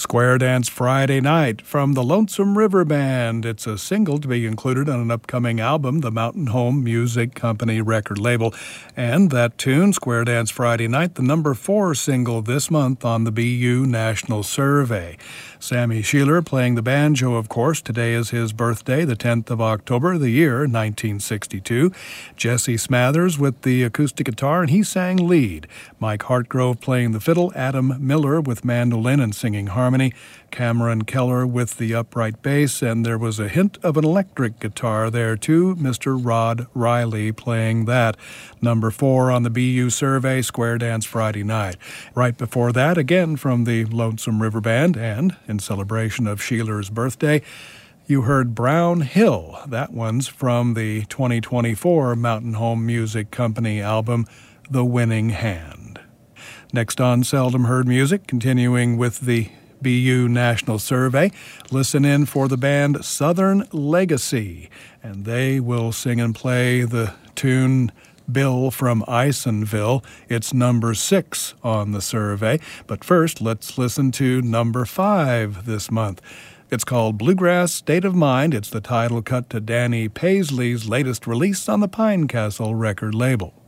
Square Dance Friday Night from the Lonesome River Band. It's a single to be included on an upcoming album, the Mountain Home Music Company record label. And that tune, Square Dance Friday Night, the number 4 single this month on the BU National Survey. Sammy Sheeler playing the banjo, of course. Today is his birthday, the 10th of October, the year 1962. Jesse Smathers with the acoustic guitar, and he sang lead. Mike Hartgrove playing the fiddle, Adam Miller with mandolin and singing harmony, Cameron Keller with the upright bass, and there was a hint of an electric guitar there too, Mr. Rod Riley playing that. Number 4 on the BU survey, Square Dance Friday Night. Right before that, again from the Lonesome River Band, and in celebration of Sheeler's birthday, you heard Brown Hill. That one's from the 2024 Mountain Home Music Company album, The Winning Hand. Next on Seldom Heard Music, continuing with the BU National Survey, listen in for the band Southern Legacy, and they will sing and play the tune Bill from Isonville. It's number 6 on the survey, but first let's listen to number 5 this month. It's called Bluegrass State of Mind. It's the title cut to Danny Paisley's latest release on the Pine Castle record label.